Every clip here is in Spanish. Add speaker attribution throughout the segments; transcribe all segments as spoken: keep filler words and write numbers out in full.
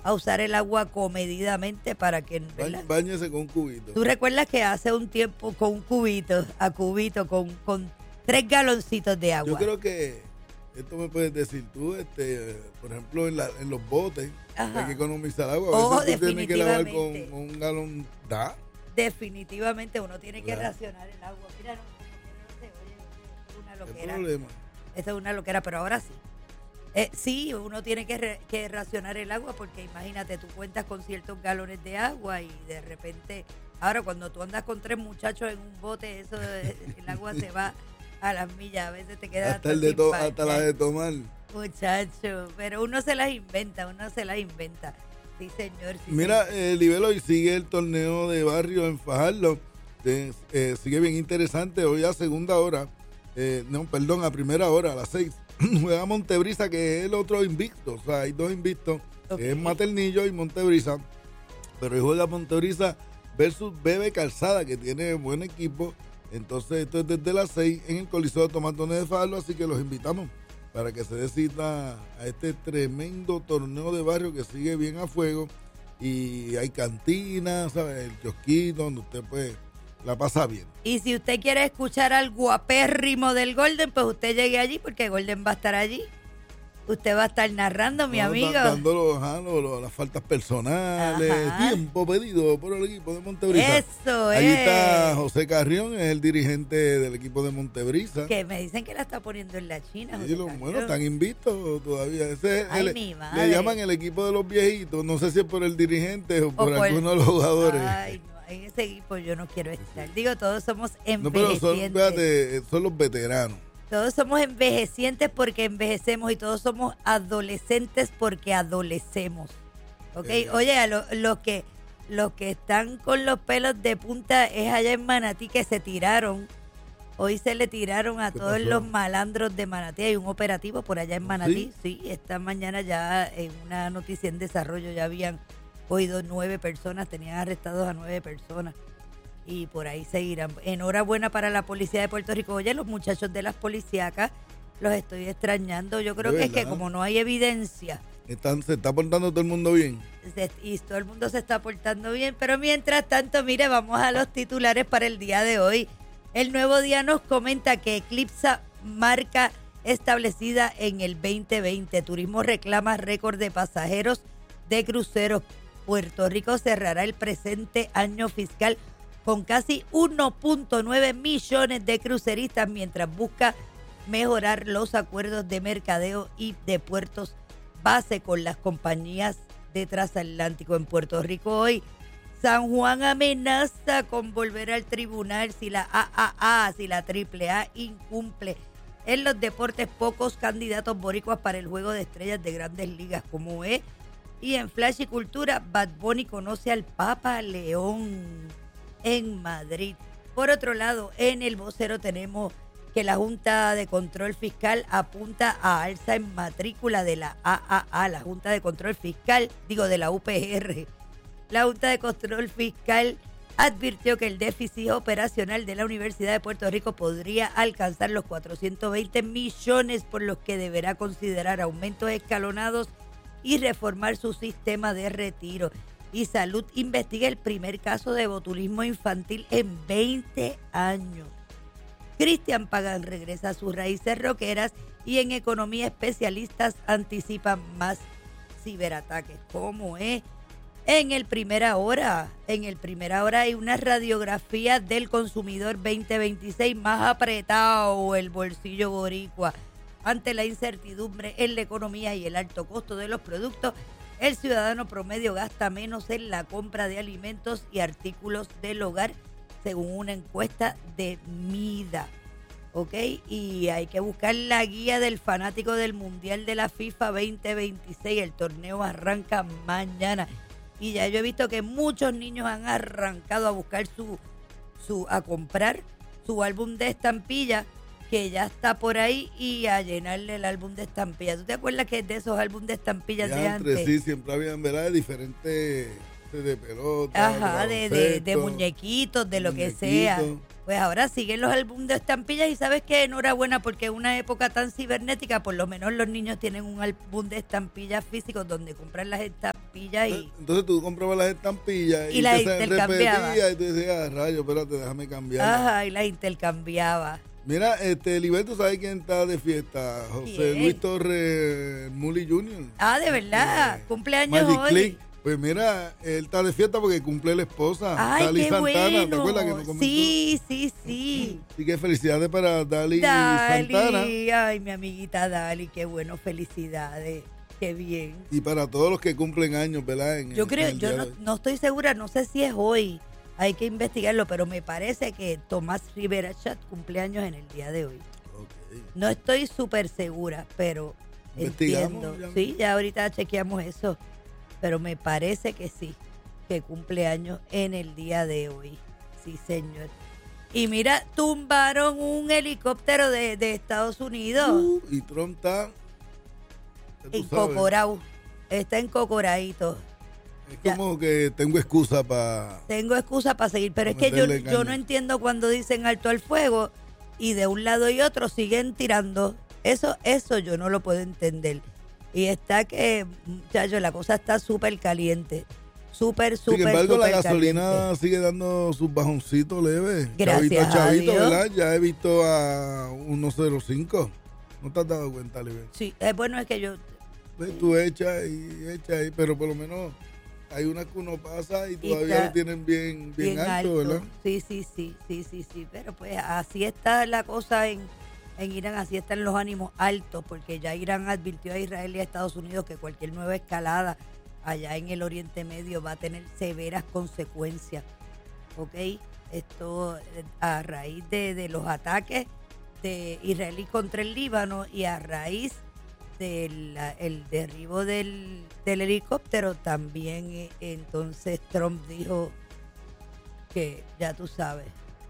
Speaker 1: a usar el agua comedidamente para que... ¿verdad?
Speaker 2: Báñese con un cubito.
Speaker 1: ¿Tú recuerdas que hace un tiempo con un cubito, a cubito, con, con tres galoncitos de agua?
Speaker 2: Yo creo que esto me puedes decir tú, este, por ejemplo, en, la, en los botes, ajá, hay que economizar agua. A
Speaker 1: oh,
Speaker 2: veces tú tienes que lavar con, con un galón. ¿Da?
Speaker 1: Definitivamente uno tiene que
Speaker 2: ¿verdad?
Speaker 1: racionar el agua. Mira, no, no se oye, es una loquera.
Speaker 2: ¿Qué problema?
Speaker 1: Esta es una loquera, pero ahora sí. Eh, sí, uno tiene que, re, que racionar el agua porque imagínate, tú cuentas con ciertos galones de agua y de repente, ahora cuando tú andas con tres muchachos en un bote, eso el agua se va a las millas, a veces te queda
Speaker 2: hasta, el de to, hasta la de tomar.
Speaker 1: Muchacho, pero uno se las inventa, uno se las inventa. Sí, señor. Sí,
Speaker 2: Mira,
Speaker 1: señor.
Speaker 2: Eh, Libelo, y sigue el torneo de barrio en Fajardo. Eh, eh, sigue bien interesante. Hoy a segunda hora, eh, no, perdón, a primera hora, a las seis. Juega Montebrisa, que es el otro invicto. O sea, hay dos invictos, okay, es Maternillo y Montebrisa. Pero hoy juega Montebrisa versus Bebe Calzada, que tiene buen equipo. Entonces, esto es desde las seis en el Coliseo de Tomatones de Fajardo. Así que los invitamos para que se dé cita a este tremendo torneo de barrio que sigue bien a fuego. Y hay cantinas, ¿sabes? El kiosquito, donde usted pues la pasa bien.
Speaker 1: Y si usted quiere escuchar al guapérrimo del Golden, pues usted llegue allí porque Golden va a estar allí. Usted va a estar narrando, mi no, amigo.
Speaker 2: Dando los, ajá, los, los, las faltas personales, ajá, tiempo pedido por el equipo de Montebrisa.
Speaker 1: Eso
Speaker 2: Allí
Speaker 1: es.
Speaker 2: está José Carrión, es el dirigente del equipo de Montebrisa.
Speaker 1: Que me dicen que la está poniendo en la China.
Speaker 2: Sí, lo, bueno, están invictos todavía. Ese
Speaker 1: Ay,
Speaker 2: el,
Speaker 1: mi madre.
Speaker 2: Le llaman el equipo de los viejitos. No sé si es por el dirigente o, o por, por alguno de los jugadores.
Speaker 1: Ay, no. En ese equipo yo no quiero estar. Digo, todos somos envejecientes.
Speaker 2: No, pero son, fíjate, son los veteranos.
Speaker 1: Todos somos envejecientes porque envejecemos y todos somos adolescentes porque adolecemos. ¿Ok? Eh. Oye, a lo, los que los que están con los pelos de punta es allá en Manatí que se tiraron. Hoy se le tiraron a todos pasó? los malandros de Manatí. Hay un operativo por allá en Manatí. Sí, sí, esta mañana ya en una noticia en desarrollo ya habían oído nueve personas, tenían arrestados a nueve personas y por ahí seguirán. Enhorabuena para la policía de Puerto Rico. Oye, los muchachos de las policíacas los estoy extrañando. Yo creo que es que como no hay evidencia.
Speaker 2: Están, se está portando todo el mundo bien.
Speaker 1: Se, y todo el mundo se está portando bien, pero mientras tanto, mire, vamos a los titulares para el día de hoy. El Nuevo Día nos comenta que eclipsa marca establecida en el veinte veinte. Turismo reclama récord de pasajeros de cruceros. Puerto Rico cerrará el presente año fiscal con casi uno punto nueve millones de cruceristas mientras busca mejorar los acuerdos de mercadeo y de puertos base con las compañías de transatlántico. En Puerto Rico hoy, San Juan amenaza con volver al tribunal si la A A A, si la Triple A incumple. En los deportes, pocos candidatos boricuas para el Juego de Estrellas de Grandes Ligas, como es. Y en Flash y Cultura, Bad Bunny conoce al Papa León en Madrid. Por otro lado, en El Vocero tenemos que la Junta de Control Fiscal apunta a alza en matrícula de la A A A, la Junta de Control Fiscal, digo de la U P R. La Junta de Control Fiscal advirtió que el déficit operacional de la Universidad de Puerto Rico podría alcanzar los cuatrocientos veinte millones, por los que deberá considerar aumentos escalonados y reformar su sistema de retiro. Y Salud investiga el primer caso de botulismo infantil en veinte años. Cristian Pagán regresa a sus raíces rockeras y en economía especialistas anticipan más ciberataques. ¿Cómo es? En el Primera Hora, en el Primera Hora hay una radiografía del consumidor veinte veintiséis, más apretado el bolsillo boricua. Ante la incertidumbre en la economía y el alto costo de los productos, el ciudadano promedio gasta menos en la compra de alimentos y artículos del hogar, según una encuesta de Mida. ¿Ok? Y hay que buscar la guía del fanático del Mundial de la FIFA veinte veintiséis. El torneo arranca mañana. Y ya yo he visto que muchos niños han arrancado a buscar su, su a comprar su álbum de estampillas, que ya está por ahí, y a llenarle el álbum de estampillas. ¿Tú te acuerdas que de esos álbumes de estampillas de antes?
Speaker 2: Sí, siempre habían, ¿verdad?, diferentes clases de pelota.
Speaker 1: Ajá, de, de, de muñequitos, de lo que sea. Pues ahora siguen los álbumes de estampillas y sabes que enhorabuena porque en una época tan cibernética, por lo menos los niños tienen un álbum de estampillas físicos donde compran las estampillas y...
Speaker 2: Entonces tú comprabas las estampillas y,
Speaker 1: y las intercambiabas.
Speaker 2: Y tú decías, rayo, espérate, déjame cambiar.
Speaker 1: Ajá, y las intercambiaba.
Speaker 2: Mira, este, Liberto, ¿sabes quién está de fiesta? José ¿Quién? Luis Torres Muli junior
Speaker 1: Ah, de verdad, eh, cumpleaños
Speaker 2: Magic
Speaker 1: hoy.
Speaker 2: Click. Pues mira, él está de fiesta porque cumple la esposa,
Speaker 1: Ay,
Speaker 2: Dali
Speaker 1: qué
Speaker 2: Santana,
Speaker 1: bueno.
Speaker 2: ¿te acuerdas que nos comentó?
Speaker 1: Sí, sí, sí.
Speaker 2: Así que felicidades para Dali,
Speaker 1: Dali
Speaker 2: Santana.
Speaker 1: Ay, mi amiguita Dali, qué bueno, felicidades, qué bien.
Speaker 2: Y para todos los que cumplen años, ¿verdad? En
Speaker 1: yo
Speaker 2: el,
Speaker 1: creo,
Speaker 2: en el
Speaker 1: yo no, no estoy segura, no sé si es hoy, hay que investigarlo, pero me parece que Tomás Rivera Chat cumpleaños en el día de hoy. Okay. No estoy súper segura, pero entiendo. Ya. Sí, ya ahorita chequeamos eso. Pero me parece que sí, que cumple años en el día de hoy. Sí, señor. Y mira, tumbaron un helicóptero de, de Estados Unidos.
Speaker 2: Uh, y Trump está...
Speaker 1: En Cocorao. Está en Cocoraito.
Speaker 2: Es ya. Como que tengo excusa para...
Speaker 1: Tengo excusa para seguir, pero es que yo, yo no entiendo cuando dicen alto al fuego y de un lado y otro siguen tirando. Eso, eso yo no lo puedo entender. Y está que, muchachos, la cosa está súper caliente. Súper, súper,
Speaker 2: Sin embargo, la gasolina
Speaker 1: caliente.
Speaker 2: Sigue dando sus bajoncitos leves.
Speaker 1: Gracias
Speaker 2: Chavito, chavito,
Speaker 1: a Dios.
Speaker 2: ¿verdad? Ya he visto a uno cero cinco. ¿No te has dado cuenta, Libre?
Speaker 1: Sí, es bueno, es que yo...
Speaker 2: Pues tú echas y echas ahí, pero por lo menos hay unas que uno pasa y todavía
Speaker 1: está
Speaker 2: lo tienen bien, bien,
Speaker 1: bien
Speaker 2: alto,
Speaker 1: alto,
Speaker 2: ¿verdad?
Speaker 1: Sí, sí, sí, sí, sí, sí. Pero pues así está la cosa en... En Irán así están los ánimos altos porque ya Irán advirtió a Israel y a Estados Unidos que cualquier nueva escalada allá en el Oriente Medio va a tener severas consecuencias. ¿Ok? Esto a raíz de, de los ataques de israelí contra el Líbano y a raíz del el derribo del, del helicóptero también eh, entonces Trump dijo que ya tú sabes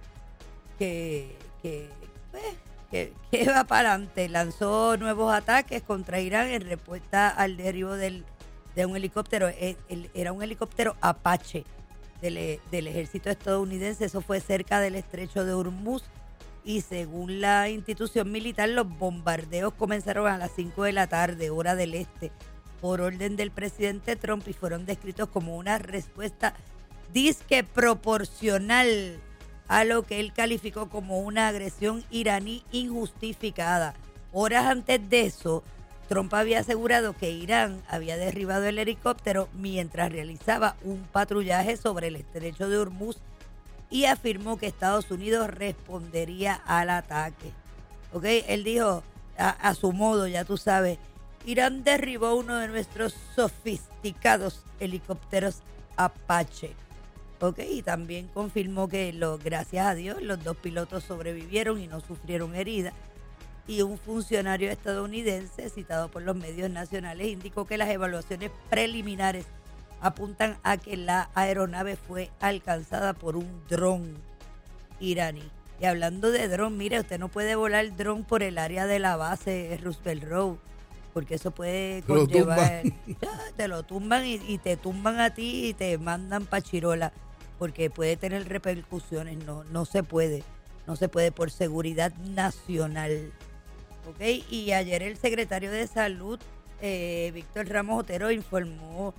Speaker 1: que, que pues, Que, que va para adelante, lanzó nuevos ataques contra Irán en respuesta al derribo del, de un helicóptero. El, el, era un helicóptero Apache del, del ejército estadounidense. Eso fue cerca del estrecho de Hormuz y según la institución militar los bombardeos comenzaron a las cinco de la tarde, hora del este, por orden del presidente Trump y fueron descritos como una respuesta disque proporcional a lo que él calificó como una agresión iraní injustificada. Horas antes de eso, Trump había asegurado que Irán había derribado el helicóptero mientras realizaba un patrullaje sobre el estrecho de Hormuz y afirmó que Estados Unidos respondería al ataque. ¿Ok? Él dijo, a, a su modo, ya tú sabes, Irán derribó uno de nuestros sofisticados helicópteros Apache. Okay, y también confirmó que lo, gracias a Dios los dos pilotos sobrevivieron y no sufrieron heridas. Y un funcionario estadounidense citado por los medios nacionales indicó que las evaluaciones preliminares apuntan a que la aeronave fue alcanzada por un dron iraní. Y hablando de dron, mire, usted no puede volar dron por el área de la base Roosevelt Road, porque eso puede conllevar, ya, te lo tumban y, y te tumban a ti y te mandan pa' Chirola, porque puede tener repercusiones. No, no se puede, no se puede por seguridad nacional. ¿Ok? Y ayer el secretario de Salud, eh, Víctor Ramos Otero, informó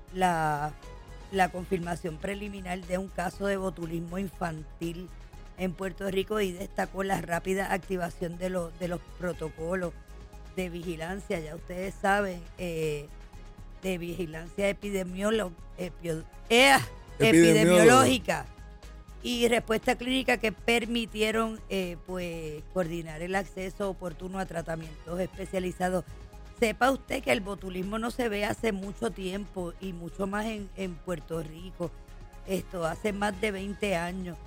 Speaker 1: la, la confirmación preliminar de un caso de botulismo infantil en Puerto Rico y destacó la rápida activación de, los de los protocolos de vigilancia, ya ustedes saben, eh, de vigilancia epidemiolo, epio, eh, epidemiológica y respuesta clínica que permitieron eh, pues coordinar el acceso oportuno a tratamientos especializados. Sepa usted que el botulismo no se ve hace mucho tiempo y mucho más en, en Puerto Rico. Esto hace más de veinte años.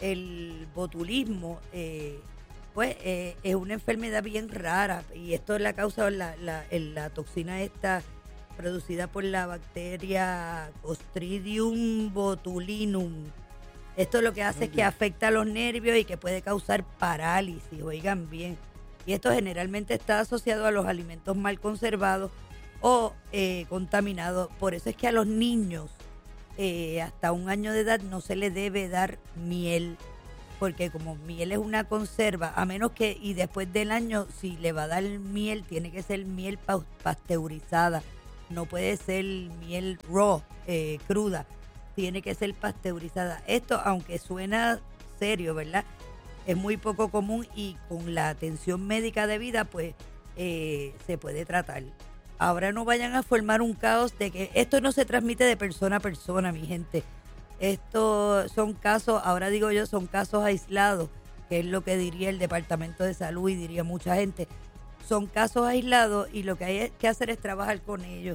Speaker 1: El botulismo eh, pues eh, es una enfermedad bien rara y esto es la causa de la, la, la toxina esta producida por la bacteria Clostridium botulinum. Esto lo que hace es que afecta a los nervios y que puede causar parálisis, oigan bien. Y esto generalmente está asociado a los alimentos mal conservados o eh, contaminados. Por eso es que a los niños eh, hasta un año de edad no se le debe dar miel, porque como miel es una conserva, a menos que, y después del año, si le va a dar miel, tiene que ser miel pa- pasteurizada, no puede ser miel raw, eh, cruda, tiene que ser pasteurizada. Esto, aunque suena serio, ¿verdad?, es muy poco común y con la atención médica debida, pues eh, se puede tratar. Ahora no vayan a formar un caos de que esto no se transmite de persona a persona, mi gente. Estos son casos, ahora digo yo, son casos aislados, que es lo que diría el Departamento de Salud y diría mucha gente. Son casos aislados y lo que hay que hacer es trabajar con ellos.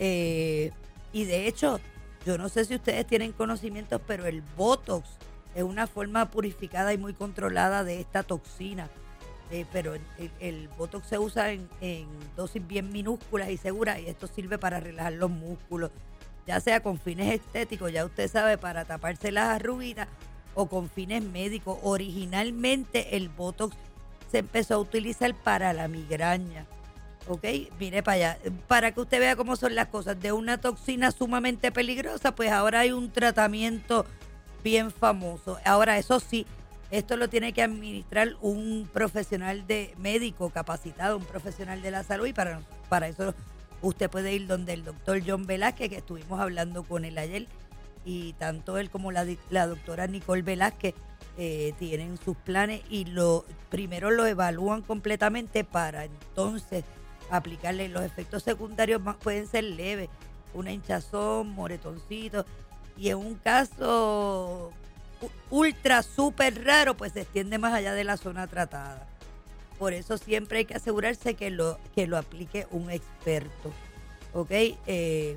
Speaker 1: Eh, y de hecho, yo no sé si ustedes tienen conocimientos, pero el Botox es una forma purificada y muy controlada de esta toxina. Eh, pero el, el Botox se usa en, en dosis bien minúsculas y seguras y esto sirve para relajar los músculos, ya sea con fines estéticos, ya usted sabe, para taparse las arruguitas o con fines médicos. Originalmente el Botox se empezó a utilizar para la migraña. Ok, mire para allá, para que usted vea cómo son las cosas. De una toxina sumamente peligrosa, pues ahora hay un tratamiento bien famoso. Ahora, eso sí, esto lo tiene que administrar un profesional de médico capacitado, un profesional de la salud, y para, para eso usted puede ir donde el doctor John Velázquez, que estuvimos hablando con él ayer, y tanto él como la, la doctora Nicole Velázquez eh, tienen sus planes y lo primero lo evalúan completamente para entonces aplicarle. Los efectos secundarios más pueden ser leves, una hinchazón, moretoncito, y en un caso ultra súper raro, pues se extiende más allá de la zona tratada. Por eso siempre hay que asegurarse que lo, que lo aplique un experto. ¿Ok? Eh,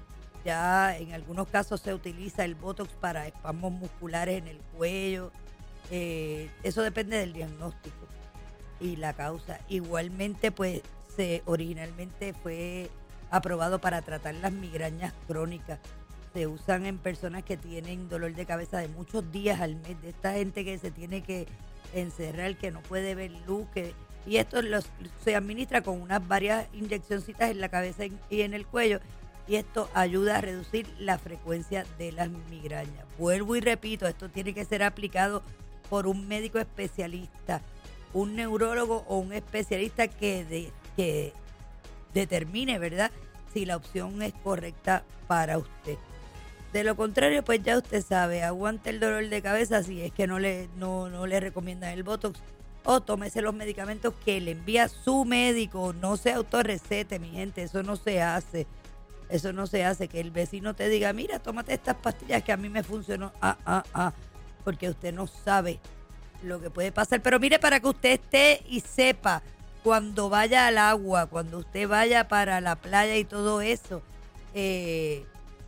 Speaker 1: ya en algunos casos se utiliza el Botox para espasmos musculares en el cuello. Eh, eso depende del diagnóstico y la causa. Igualmente, pues se originalmente fue aprobado para tratar las migrañas crónicas. Se usan en personas que tienen dolor de cabeza de muchos días al mes, de esta gente que se tiene que encerrar, que no puede ver luz, que, y esto los, se administra con unas varias inyeccioncitas en la cabeza y en el cuello, y esto ayuda a reducir la frecuencia de las migrañas. Vuelvo y repito, esto tiene que ser aplicado por un médico especialista, un neurólogo o un especialista que, de, que determine, ¿verdad?, si la opción es correcta para usted. De lo contrario, pues ya usted sabe, aguante el dolor de cabeza si es que no le, no, no le recomiendan el Botox, o tómese los medicamentos que le envía su médico. No se autorrecete, mi gente, eso no se hace. Eso no se hace, que el vecino te diga, mira, tómate estas pastillas que a mí me funcionó. Ah, ah, ah, porque usted no sabe lo que puede pasar. Pero mire, para que usted esté y sepa, cuando vaya al agua, cuando usted vaya para la playa y todo eso, eh...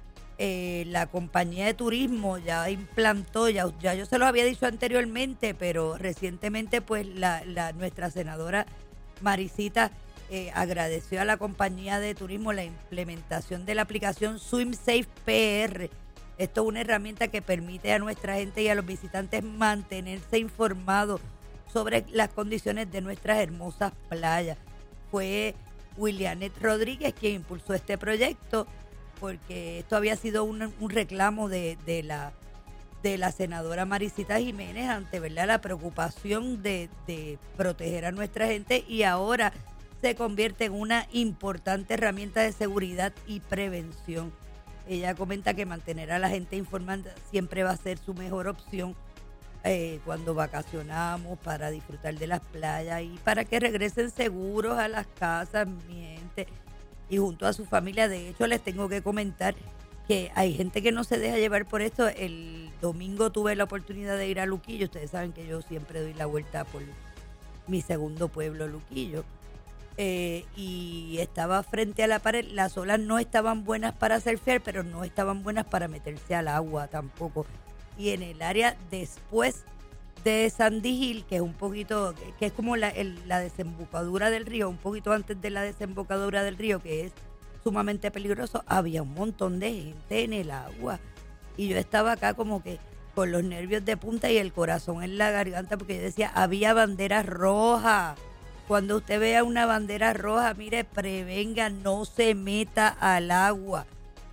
Speaker 1: Eh, la compañía de turismo ya implantó, ya, ya yo se lo había dicho anteriormente, pero recientemente pues la, la nuestra senadora Marisita eh, agradeció a la compañía de turismo la implementación de la aplicación SwimSafe P R. Esto es una herramienta que permite a nuestra gente y a los visitantes mantenerse informados sobre las condiciones de nuestras hermosas playas. Fue Willianet Rodríguez quien impulsó este proyecto, porque esto había sido un, un reclamo de, de la de la senadora Marisita Jiménez ante, ¿verdad?, la preocupación de, de proteger a nuestra gente, y ahora se convierte en una importante herramienta de seguridad y prevención. Ella comenta que mantener a la gente informada siempre va a ser su mejor opción eh, cuando vacacionamos, para disfrutar de las playas y para que regresen seguros a las casas, mi gente, y junto a su familia. De hecho, les tengo que comentar que hay gente que no se deja llevar por esto. El domingo tuve la oportunidad de ir a Luquillo. Ustedes saben que yo siempre doy la vuelta por mi segundo pueblo, Luquillo. Eh, y estaba frente a la pared. Las olas no estaban buenas para surfear, pero no estaban buenas para meterse al agua tampoco. Y en el área después de Sandy Hill, que es un poquito, que es como la, el, la desembocadura del río, un poquito antes de la desembocadura del río, que es sumamente peligroso, había un montón de gente en el agua. Y yo estaba acá como que con los nervios de punta y el corazón en la garganta, porque yo decía, había banderas rojas. Cuando usted vea una bandera roja, mire, prevenga, no se meta al agua.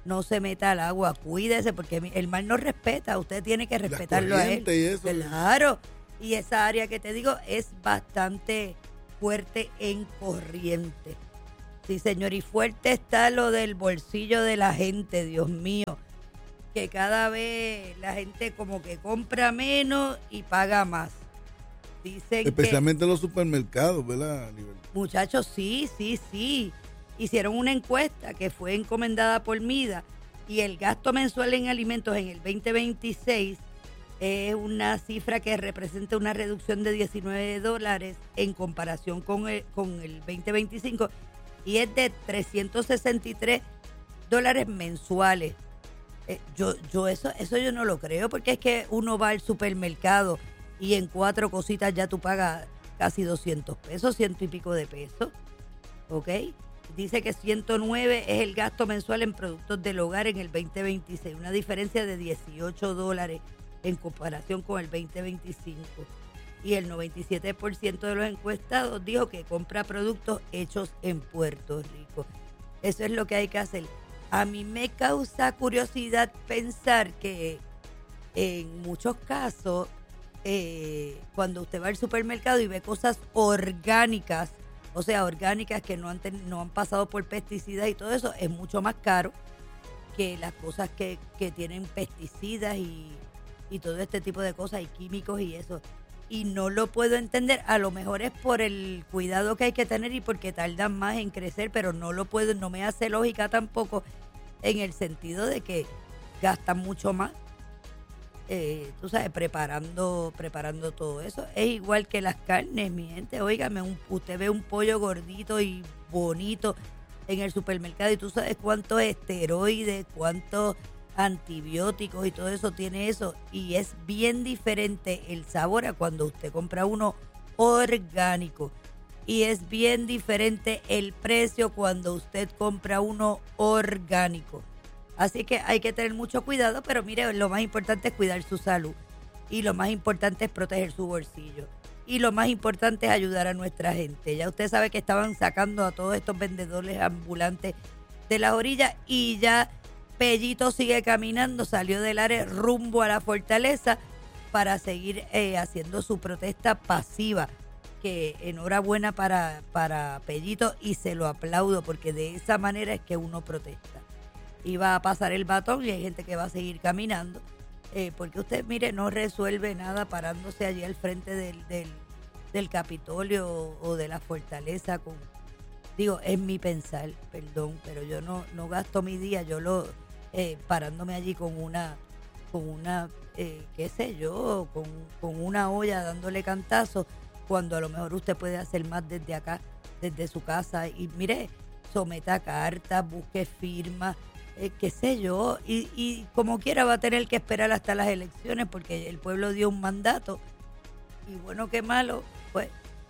Speaker 1: no se meta al agua, cuídese, porque el mar no respeta, usted tiene que respetarlo a él.
Speaker 2: Y eso.
Speaker 1: Claro, y esa área que te digo es bastante fuerte en corriente. Sí, señor, y fuerte está lo del bolsillo de la gente, Dios mío, que cada vez la gente como que compra menos y paga más. Dicen
Speaker 2: especialmente
Speaker 1: que,
Speaker 2: en los supermercados, ¿verdad, Libertad?
Speaker 1: Muchachos, sí, sí, sí. Hicieron una encuesta que fue encomendada por Mida y el gasto mensual en alimentos en el veinte veintiséis es una cifra que representa una reducción de diecinueve dólares en comparación con el, con el veinte veinticinco y es de trescientos sesenta y tres dólares mensuales. Eh, yo yo eso eso yo no lo creo, porque es que uno va al supermercado y en cuatro cositas ya tú pagas casi doscientos pesos, ciento y pico de pesos, ¿ok? Dice que ciento nueve es el gasto mensual en productos del hogar en el veinte veintiséis, una diferencia de dieciocho dólares en comparación con el veinte veinticinco. Y el noventa y siete por ciento de los encuestados dijo que compra productos hechos en Puerto Rico. Eso es lo que hay que hacer. A mí me causa curiosidad pensar que en muchos casos, eh, cuando usted va al supermercado y ve cosas orgánicas, o sea, orgánicas que no han, ten, no han pasado por pesticidas y todo eso, es mucho más caro que las cosas que, que tienen pesticidas y, y todo este tipo de cosas y químicos y eso. Y no lo puedo entender, a lo mejor es por el cuidado que hay que tener y porque tardan más en crecer, pero no lo puedo, no me hace lógica tampoco en el sentido de que gastan mucho más, eh, tú sabes, preparando, preparando todo eso. Es igual que las carnes, mi gente, óigame, un, usted ve un pollo gordito y bonito en el supermercado y tú sabes cuántos esteroides, cuántos antibióticos y todo eso tiene eso, y es bien diferente el sabor a cuando usted compra uno orgánico, y es bien diferente el precio cuando usted compra uno orgánico. Así que hay que tener mucho cuidado, pero mire, lo más importante es cuidar su salud y lo más importante es proteger su bolsillo y lo más importante es ayudar a nuestra gente. Ya usted sabe que estaban sacando a todos estos vendedores ambulantes de las orillas y ya Pellito sigue caminando, salió del área rumbo a la fortaleza para seguir eh, haciendo su protesta pasiva, que enhorabuena para, para Pellito y se lo aplaudo porque de esa manera es que uno protesta. Iba a pasar el batón y hay gente que va a seguir caminando, eh, porque usted, mire, no resuelve nada parándose allí al frente del, del, del Capitolio o, o de la fortaleza con, digo, es mi pensar, perdón, pero yo no, no gasto mi día, yo lo eh, parándome allí con una, con una, eh, qué sé yo, con, con una olla dándole cantazos, cuando a lo mejor usted puede hacer más desde acá, desde su casa, y mire, someta cartas, busque firmas, eh, qué sé yo, y, y como quiera va a tener que esperar hasta las elecciones porque el pueblo dio un mandato, y bueno, qué malo, pues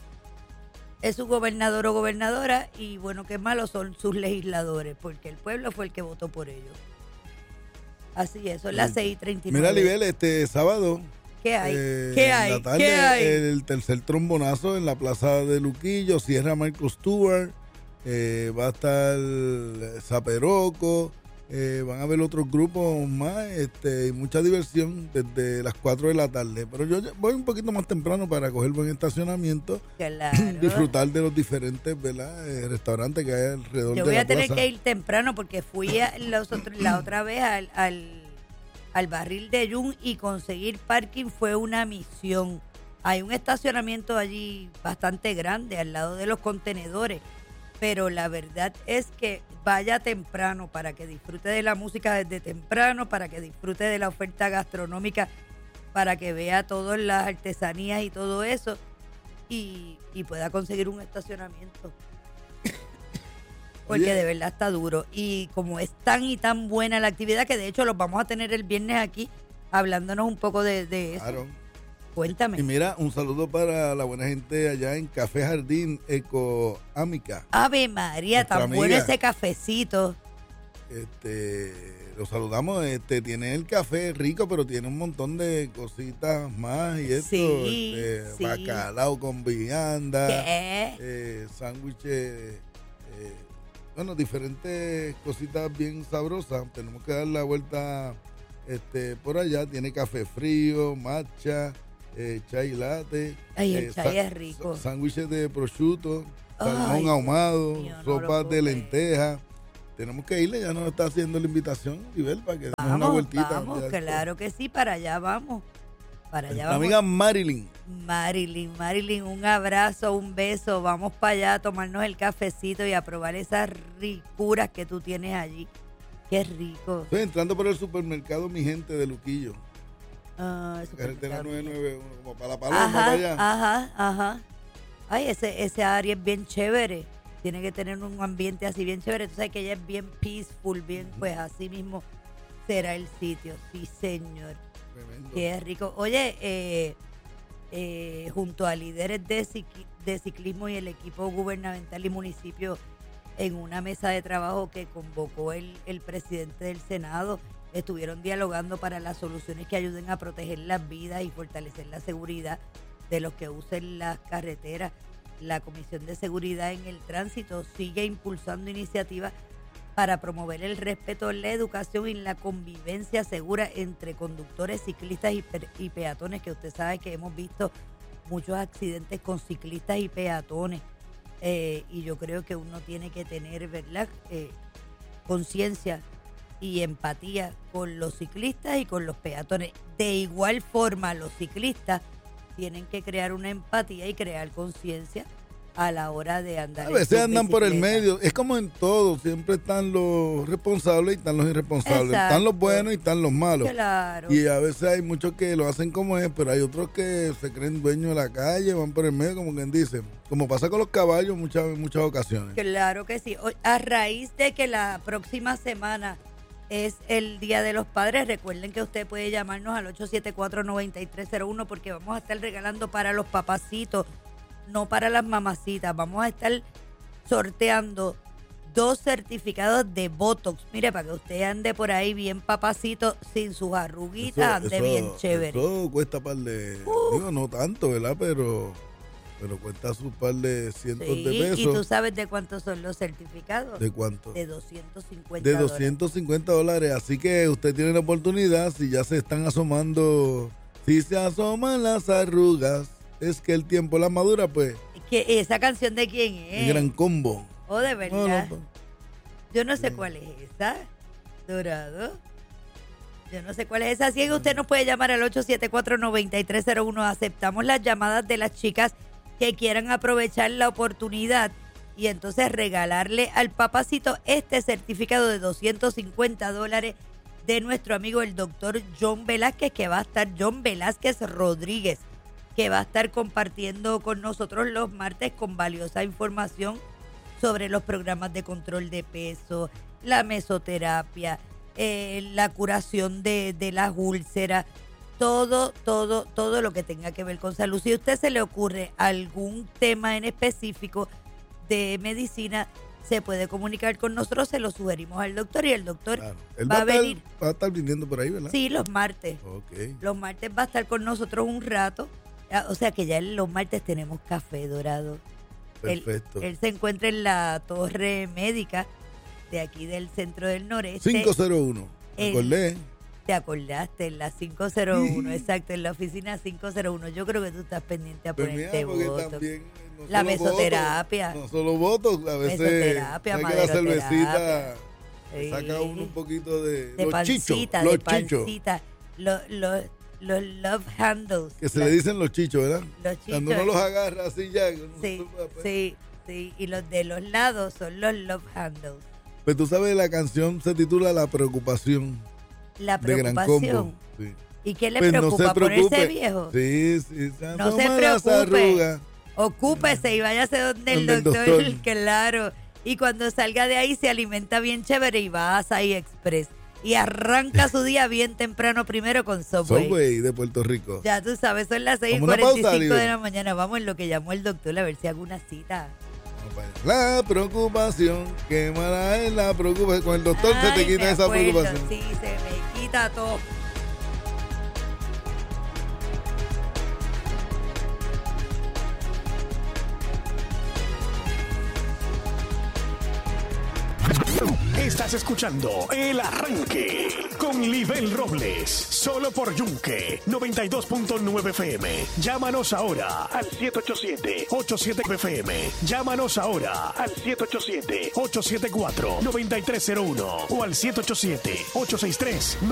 Speaker 1: es su gobernador o gobernadora, y bueno, qué malo son sus legisladores, porque el pueblo fue el que votó por ellos. Así es, son las seis y treinta y nueve.
Speaker 2: Mira, Libel, este sábado.
Speaker 1: ¿Qué hay?
Speaker 2: Eh,
Speaker 1: ¿Qué
Speaker 2: en
Speaker 1: hay?
Speaker 2: la tarde,
Speaker 1: ¿Qué hay?
Speaker 2: El tercer trombonazo en la Plaza de Luquillo, cierra Michael Stewart, eh, va a estar Zaperoco, eh, van a haber otros grupos más, este, y mucha diversión desde las cuatro de la tarde. Pero yo voy un poquito más temprano para coger buen estacionamiento,
Speaker 1: claro,
Speaker 2: disfrutar de los diferentes, ¿verdad? Eh, restaurantes que hay alrededor de la plaza.
Speaker 1: Yo voy a tener que ir temprano porque fui a los otros, la otra vez al, al, al barril de Yun y conseguir parking fue una misión. Hay un estacionamiento allí bastante grande al lado de los contenedores, pero la verdad es que vaya temprano para que disfrute de la música desde temprano, para que disfrute de la oferta gastronómica, para que vea todas las artesanías y todo eso y, y pueda conseguir un estacionamiento. Porque de verdad está duro. Y como es tan y tan buena la actividad, que de hecho los vamos a tener el viernes aquí hablándonos un poco de, de eso.
Speaker 2: Claro.
Speaker 1: Cuéntame.
Speaker 2: Y mira, un saludo para la buena gente allá en Café Jardín Eco Amica.
Speaker 1: Ave María,
Speaker 2: Nuestra
Speaker 1: tan
Speaker 2: amiga.
Speaker 1: bueno ese cafecito.
Speaker 2: Este, lo saludamos, este, tiene el café rico, pero tiene un montón de cositas más y esto,
Speaker 1: Sí,
Speaker 2: este,
Speaker 1: sí.
Speaker 2: bacalao con vianda,
Speaker 1: ¿Qué?
Speaker 2: eh, sándwiches, eh, bueno, diferentes cositas bien sabrosas. Tenemos que dar la vuelta este, por allá. Tiene café frío, matcha, eh, chai latte.
Speaker 1: Ay, el
Speaker 2: eh,
Speaker 1: chai
Speaker 2: sa-
Speaker 1: es rico.
Speaker 2: Sándwiches de prosciutto,
Speaker 1: Ay,
Speaker 2: salmón
Speaker 1: Dios
Speaker 2: ahumado,
Speaker 1: mío, no lo
Speaker 2: sopas
Speaker 1: puedo
Speaker 2: de
Speaker 1: creer.
Speaker 2: lentejas. Tenemos que irle, ya nos está haciendo la invitación, Ibel, para que demos una
Speaker 1: Vamos,
Speaker 2: vueltita.
Speaker 1: vamos,
Speaker 2: Ya esto.
Speaker 1: claro que sí, para allá vamos. Para allá
Speaker 2: La
Speaker 1: vamos.
Speaker 2: amiga Marilyn.
Speaker 1: Marilyn, Marilyn, un abrazo, un beso. Vamos para allá a tomarnos el cafecito y a probar esas ricuras que tú tienes allí. Qué rico.
Speaker 2: Estoy entrando por el supermercado, mi gente de Luquillo.
Speaker 1: Ah, eso
Speaker 2: Carretera
Speaker 1: está
Speaker 2: nueve
Speaker 1: bien.
Speaker 2: nueve uno, como para la paloma,
Speaker 1: Ajá,
Speaker 2: para allá.
Speaker 1: ajá, ajá. Ay, ese, ese área es bien chévere. Tiene que tener un ambiente así bien chévere. Tú sabes que ella es bien peaceful, bien, pues así mismo será el sitio. Sí, señor.
Speaker 2: Tremendo.
Speaker 1: Qué rico. Oye, eh, eh, junto a líderes de, ciqui- de ciclismo y el equipo gubernamental y municipio en una mesa de trabajo que convocó el, el presidente del Senado, estuvieron dialogando para las soluciones que ayuden a proteger las vidas y fortalecer la seguridad de los que usen las carreteras. La Comisión de Seguridad en el Tránsito sigue impulsando iniciativas para promover el respeto, la educación y la convivencia segura entre conductores, ciclistas y, pe- y peatones, que usted sabe que hemos visto muchos accidentes con ciclistas y peatones. Eh, y yo creo que uno tiene que tener, ¿verdad?, eh, conciencia y empatía con los ciclistas y con los peatones. De igual forma, los ciclistas tienen que crear una empatía y crear conciencia a la hora de andar.
Speaker 2: A
Speaker 1: en
Speaker 2: veces
Speaker 1: sus
Speaker 2: andan por el
Speaker 1: bicicletas.
Speaker 2: medio. Es como en todo. Siempre están los responsables y están los irresponsables.
Speaker 1: Exacto.
Speaker 2: Están los buenos y están los malos.
Speaker 1: Claro.
Speaker 2: Y a veces hay muchos que lo hacen como es, pero hay otros que se creen dueños de la calle, van por el medio, como quien dice. Como pasa con los caballos muchas, en muchas ocasiones.
Speaker 1: Claro que sí. O- A raíz de que la próxima semana es el Día de los Padres, recuerden que usted puede llamarnos al ocho siete cuatro, nueve tres cero uno porque vamos a estar regalando para los papacitos, no para las mamacitas. Vamos a estar sorteando dos certificados de Botox. Mire, para que usted ande por ahí bien papacito, sin sus arruguitas, ande bien chévere.
Speaker 2: Eso cuesta par de... Digo, no tanto, ¿verdad? Pero... Pero cuesta su par de cientos
Speaker 1: Sí,
Speaker 2: de pesos.
Speaker 1: y tú sabes de cuántos son los certificados.
Speaker 2: ¿De cuánto?
Speaker 1: De doscientos cincuenta
Speaker 2: De
Speaker 1: dólares.
Speaker 2: doscientos cincuenta dólares. Así que usted tiene la oportunidad, si ya se están asomando, si se asoman las arrugas, es que el tiempo la madura, pues,
Speaker 1: ¿Qué- ¿Esa canción de quién es?
Speaker 2: el gran combo.
Speaker 1: Oh, de
Speaker 2: No,
Speaker 1: verdad.
Speaker 2: no, no.
Speaker 1: Yo no sé cuál es esa. Dorado. Yo no sé cuál es esa. Así que usted nos puede llamar al ocho siete cuatro, nueve tres cero uno. Aceptamos las llamadas de las chicas que quieran aprovechar la oportunidad y entonces regalarle al papacito este certificado de doscientos cincuenta dólares de nuestro amigo el doctor John Velázquez, que va a estar, John Velázquez Rodríguez, que va a estar compartiendo con nosotros los martes con valiosa información sobre los programas de control de peso, la mesoterapia, eh, la curación de, de las úlceras, todo, todo, todo lo que tenga que ver con salud. Si a usted se le ocurre algún tema en específico de medicina, se puede comunicar con nosotros, se lo sugerimos al doctor y el doctor
Speaker 2: Claro. Él
Speaker 1: va
Speaker 2: va,
Speaker 1: a
Speaker 2: a estar,
Speaker 1: venir.
Speaker 2: va a estar viniendo por ahí, ¿verdad?
Speaker 1: Sí, los martes.
Speaker 2: Ok.
Speaker 1: Los martes va a estar con nosotros un rato. Ah, O sea que ya los martes tenemos café dorado. Él,
Speaker 2: Perfecto.
Speaker 1: él se encuentra en la torre médica de aquí del centro del noreste.
Speaker 2: cinco cero uno. Me
Speaker 1: El-
Speaker 2: acordé.
Speaker 1: Te acordaste, en la cinco cero uno, exacto, en la oficina cinco cero uno. Yo creo que tú estás pendiente a
Speaker 2: Pues mira,
Speaker 1: ponerte
Speaker 2: porque
Speaker 1: voto.
Speaker 2: también no
Speaker 1: La
Speaker 2: solo
Speaker 1: mesoterapia.
Speaker 2: votos, no solo votos, a veces
Speaker 1: Mesoterapia,
Speaker 2: sabe que la cervecita
Speaker 1: maderoterapia.
Speaker 2: le saca uno un poquito de,
Speaker 1: de
Speaker 2: los
Speaker 1: pancita,
Speaker 2: chichos,
Speaker 1: de
Speaker 2: los chichos,
Speaker 1: pancita. Los, los, los love handles.
Speaker 2: que se
Speaker 1: La-
Speaker 2: le dicen los chichos, ¿verdad?
Speaker 1: Los
Speaker 2: Cuando
Speaker 1: chichos.
Speaker 2: uno los agarra así ya. que uno
Speaker 1: Sí,
Speaker 2: se- pues,
Speaker 1: sí, sí. Y los de los lados son los love handles.
Speaker 2: Pues tú sabes, la canción se titula La Preocupación,
Speaker 1: La
Speaker 2: de Gran
Speaker 1: preocupación.
Speaker 2: Combo. Sí.
Speaker 1: ¿Y qué le
Speaker 2: Pues no
Speaker 1: preocupa?
Speaker 2: se preocupe.
Speaker 1: ¿Ponerse viejo?
Speaker 2: Sí, sí, se
Speaker 1: No se
Speaker 2: asoman las
Speaker 1: preocupe.
Speaker 2: arrugas.
Speaker 1: Ocúpese y váyase donde el
Speaker 2: Donde el
Speaker 1: doctor,
Speaker 2: doctor.
Speaker 1: claro. Y cuando salga de ahí se alimenta bien chévere y va a Açaí Express. Y arranca su día bien temprano primero con Subway.
Speaker 2: Subway de Puerto Rico.
Speaker 1: Ya tú sabes, son las seis y
Speaker 2: Vamos a una
Speaker 1: cuarenta y
Speaker 2: pausa,
Speaker 1: cinco de
Speaker 2: Libre.
Speaker 1: la mañana. Vamos en lo que llamó el doctor a ver si hago una cita.
Speaker 2: La preocupación, qué mala es la preocupación. Con el doctor se te
Speaker 1: Ay,
Speaker 2: quita
Speaker 1: me
Speaker 2: esa
Speaker 1: acuerdo,
Speaker 2: preocupación.
Speaker 1: Sí, se me quita todo.
Speaker 3: Estás escuchando El Arranque con Libel Robles, solo por Yunque noventa y dos punto nueve F M. Llámanos ahora al siete ocho siete, ocho siete F M. Llámanos ahora al siete ocho siete, ocho siete cuatro, nueve tres cero uno o al siete ocho siete, ocho seis tres,